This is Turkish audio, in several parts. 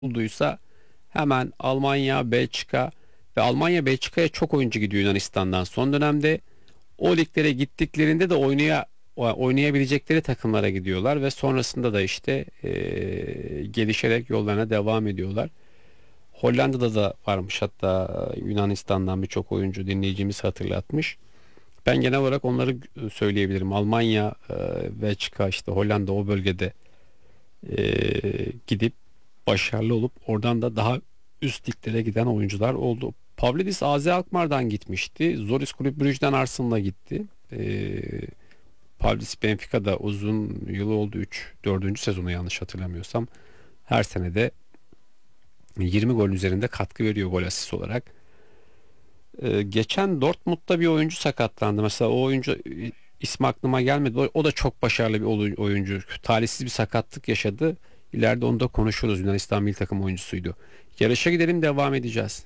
bulduysa hemen Almanya, Belçika ve Almanya Belçika'ya çok oyuncu gidiyor Yunanistan'dan. Son dönemde o liglere gittiklerinde de oynayabilecekleri takımlara gidiyorlar ve sonrasında da işte gelişerek yollarına devam ediyorlar. Hollanda'da da varmış, hatta Yunanistan'dan birçok oyuncu dinleyicimiz hatırlatmış. Ben genel olarak onları söyleyebilirim. Almanya, Belçika, işte Hollanda, o bölgede gidip başarılı olup oradan da daha üst liglere giden oyuncular oldu. Pavlidis AZ Alkmaar'dan gitmişti. Zoris Kulüp Brugge'den Arsenal'a gitti. Pavlidis Benfica'da uzun yılı oldu. 4. sezonu yanlış hatırlamıyorsam. Her sene de 20 golün üzerinde katkı veriyor gol asist olarak. Geçen Dortmund'da bir oyuncu sakatlandı. Mesela o oyuncu ismi aklıma gelmedi. O da çok başarılı bir oyuncu. Talihsiz bir sakatlık yaşadı. İleride onu da konuşuruz. Yunanistan milli takım oyuncusuydu. Yarışa gidelim, devam edeceğiz.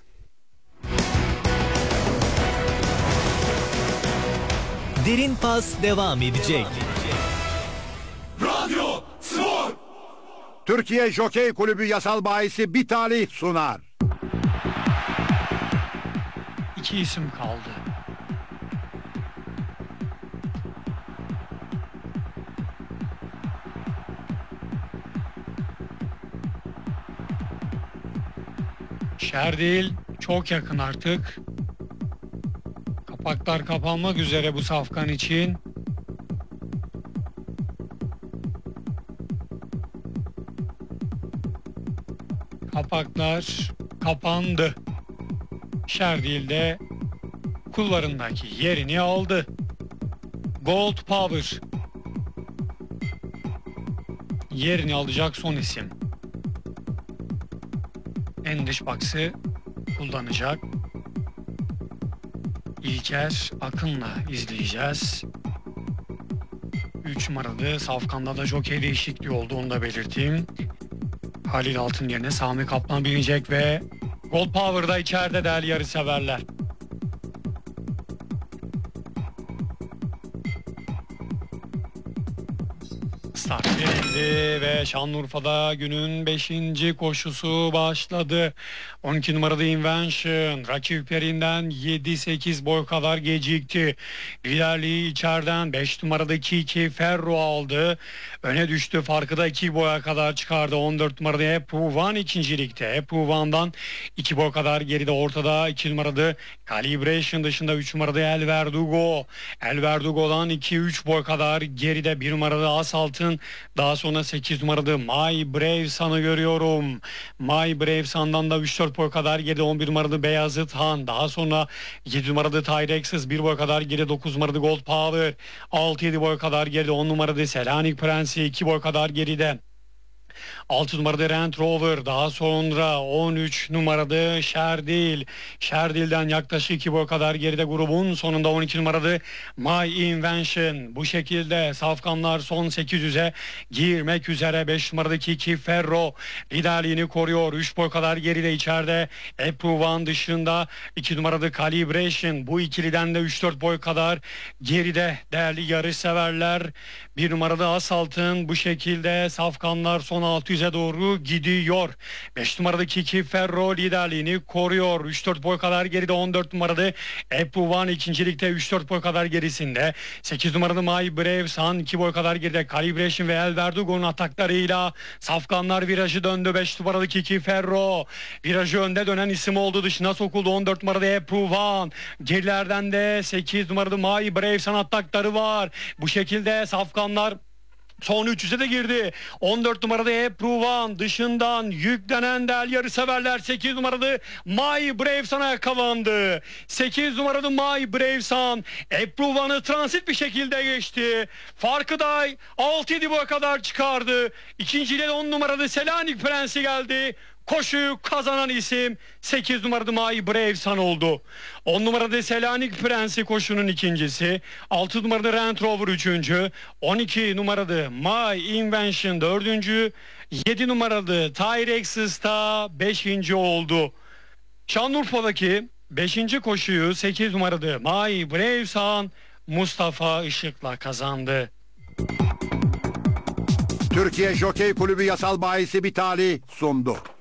Derin Pas devam edecek. Radyo Spor. Türkiye Jokey Kulübü yasal bahisi Bitali sunar. İki isim kaldı. Şerdil çok yakın artık. Kapaklar kapanmak üzere bu safkan için. Kapaklar kapandı. Şerdil de kulvarındaki yerini aldı. Gold Power yerini alacak son isim. En dış box'ı kullanacak. İlker Akın'la izleyeceğiz. 3 numaralı safkanda da jokey değişikliği oldu, onu da belirteyim. Halil Altın yerine Sami Kaplan binecek ve Gold Power'da içeride değerli yarışseverler. Start verildi ve Şanlıurfa'da günün 5. koşusu başladı. 12 numaralı Invention rakiplerinden 7-8 boy kadar gecikti. Liderliği içeriden 5 numaradaki 2 Ferro aldı. Öne düştü, farkı da 2 boya kadar çıkardı. 14 numaralı Epuvan ikincilikte. Epuvan'dan 2 boy kadar geride, ortada 2 numaralı Calibration, dışında 3 numaralı El Verdugo. El Verdugo'dan 2-3 boy kadar geride 1 numaralı Asalt'ın, daha sonra 8 numaralı My Brave Sun'ı görüyorum. My Brave Sun'dan da 3-4 boy kadar geride 11 numaralı Beyazıt Han. Daha sonra 7 numaralı Tyrex'ız 1 boy kadar geride, 9 numaralı Gold Power 6-7 boy kadar geride, 10 numaralı Selanik Prensi 2 boy kadar geride. 6 numaralı Range Rover, daha sonra 13 numaralı Şerdil. Şerdil'den yaklaşık 2 boy kadar geride, grubun sonunda 12 numaralı My Invention. Bu şekilde safkanlar son 800'e girmek üzere. 5 numaradaki 2 Ferro liderliğini koruyor. 3 boy kadar geride, içeride Epuvan, dışında 2 numaralı Calibration. Bu ikiliden de 3-4 boy kadar geride değerli yarış severler. 1 numaralı Asalt'ın bu şekilde safkanlar son 600'e doğru gidiyor. 5 numaradaki 2 Ferro liderliğini koruyor. 3-4 boy kadar geride 14 numaralı Epuvan ikincilikte, 3-4 boy kadar gerisinde. 8 numaralı My Brave Sun 2 boy kadar geride. Calibration ve El Verdugo'nun ataklarıyla safkanlar virajı döndü. 5 numaradaki 2 Ferro virajı önde dönen isim oldu. Dışına sokuldu 14 numaralı Epuvan. Gerilerden de 8 numaralı My Brave Sun atakları var. Bu şekilde safkanlar son 300'e de girdi. 14 numaralı Epuvan, dışından yüklenen değerli yarışseverler 8 numaralı My Brave Sun'a yakalandı. 8 numaralı My Brave Sun Epuvan'ı transit bir şekilde geçti. Farkı da 6-7 boya kadar çıkardı. İkinciyle 10 numaralı Selanik Prensi geldi. Koşuyu kazanan isim 8 numaralı My Brave Sun oldu. 10 numaralı Selanik Prensi koşunun ikincisi. 6 numaralı Range Rover üçüncü. 12 numaralı My Invention dördüncü. 7 numaralı Tyrex'ız da 5. oldu. Şanlıurfa'daki 5. koşuyu 8 numaralı My Brave Sun Mustafa Işık'la kazandı. Türkiye Jokey Kulübü yasal bahisi Bitali sundu.